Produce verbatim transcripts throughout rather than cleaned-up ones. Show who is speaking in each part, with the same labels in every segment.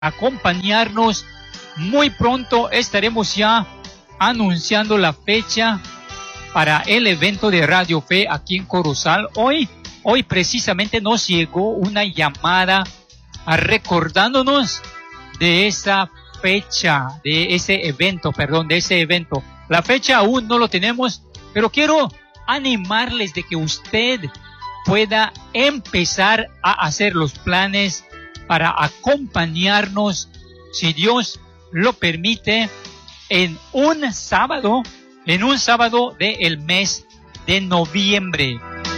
Speaker 1: acompañarnos. Muy pronto estaremos ya anunciando la fecha para el evento de Radio Fe aquí en Corozal. Hoy, hoy precisamente nos llegó una llamada a recordándonos de esa fecha, de ese evento, perdón, de ese evento. La fecha aún no lo tenemos, pero quiero animarles de que usted pueda empezar a hacer los planes para acompañarnos, si Dios lo permite, en un sábado, en un sábado del mes de noviembre.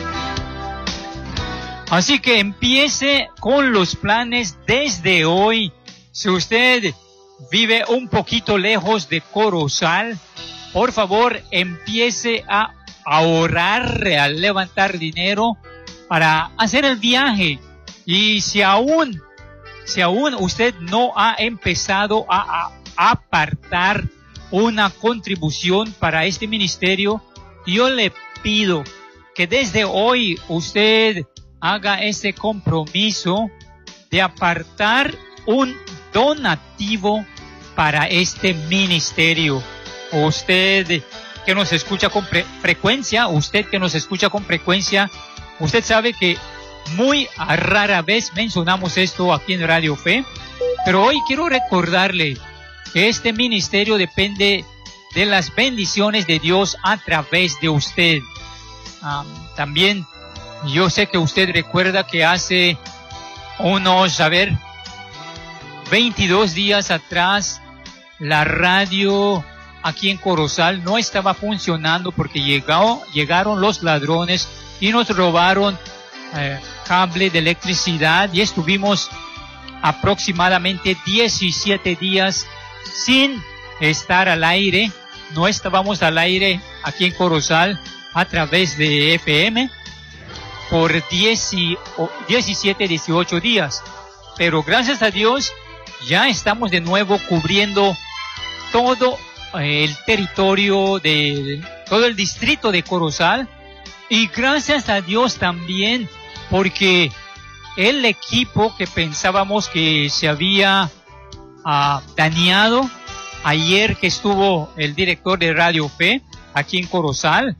Speaker 1: Así que empiece con los planes desde hoy. Si usted vive un poquito lejos de Corozal, por favor empiece a ahorrar, a levantar dinero para hacer el viaje. Y si aún, si aún usted no ha empezado a, a apartar una contribución para este ministerio, yo le pido que desde hoy usted haga ese compromiso de apartar un donativo para este ministerio. Usted que nos escucha con frecuencia, usted que nos escucha con frecuencia, usted sabe que muy rara vez mencionamos esto aquí en Radio Fe, pero hoy quiero recordarle que este ministerio depende de las bendiciones de Dios a través de usted. Um, también yo sé que usted recuerda que hace unos, a ver, veintidós días atrás, la radio aquí en Corozal no estaba funcionando porque llegó, llegaron los ladrones y nos robaron eh, cable de electricidad y estuvimos aproximadamente diecisiete días sin estar al aire. No estábamos al aire aquí en Corozal a través de F M por diecisiete, dieciocho días. Pero gracias a Dios ya estamos de nuevo cubriendo todo el territorio de todo el distrito de Corozal, y gracias a Dios también porque el equipo que pensábamos que se había uh, dañado ayer que estuvo el director de Radio Fe aquí en Corozal,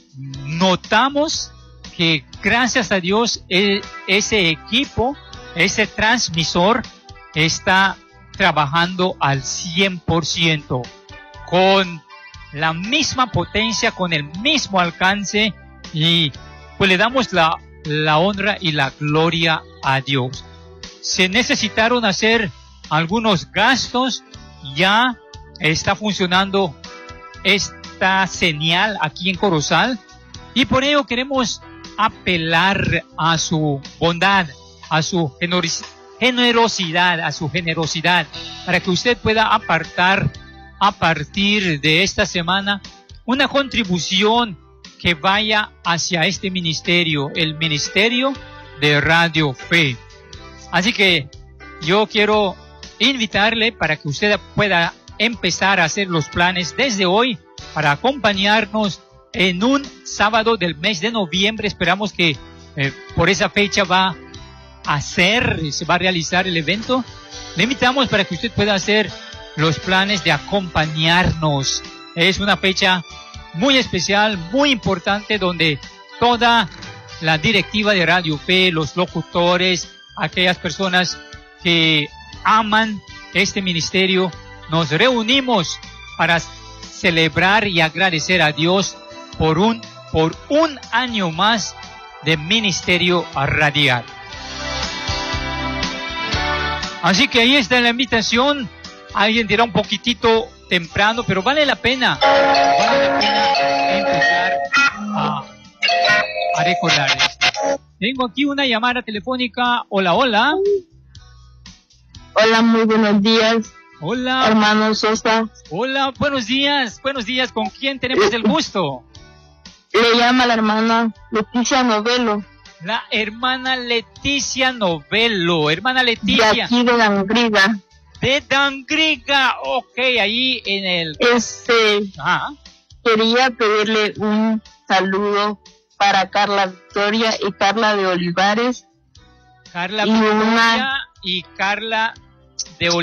Speaker 1: notamos que gracias a Dios el, ese equipo, ese transmisor está trabajando al cien por ciento, con la misma potencia, con el mismo alcance, y pues le damos la, la honra y la gloria a Dios. Se necesitaron hacer algunos gastos, ya está funcionando esta señal aquí en Corozal, y por ello queremos apelar a su bondad, a su generosidad, a su generosidad, para que usted pueda apartar a partir de esta semana una contribución que vaya hacia este ministerio, el ministerio de Radio Fe. Así que yo quiero invitarle para que usted pueda empezar a hacer los planes desde hoy para acompañarnos en un sábado del mes de noviembre. Esperamos que eh, por esa fecha va a hacer, se va a realizar el evento. Le invitamos para que usted pueda hacer los planes de acompañarnos. Es una fecha muy especial, muy importante, donde toda la directiva de Radio Fe, los locutores, aquellas personas que aman este ministerio, nos reunimos para celebrar y agradecer a Dios por un, por un año más de ministerio radial. Así que ahí está la invitación. Alguien dirá un poquitito temprano, pero vale la pena, vale la pena empezar a, a recordar esto. Tengo aquí una llamada telefónica. Hola, hola.
Speaker 2: Hola, muy buenos días.
Speaker 1: Hola.
Speaker 2: Hermano Sosa.
Speaker 1: Hola, buenos días, buenos días. ¿Con quién tenemos el gusto?
Speaker 2: Le llama la hermana Leticia Novelo.
Speaker 1: La hermana Leticia Novelo. Hermana Leticia.
Speaker 2: De aquí de Dangriga.
Speaker 1: De Dangriga, ok, ahí en el...
Speaker 2: Este,
Speaker 1: ah.
Speaker 2: Quería pedirle un saludo para Carla Victoria y Carla de Olivares.
Speaker 1: Carla
Speaker 2: y
Speaker 1: Victoria
Speaker 2: una...
Speaker 1: y Carla de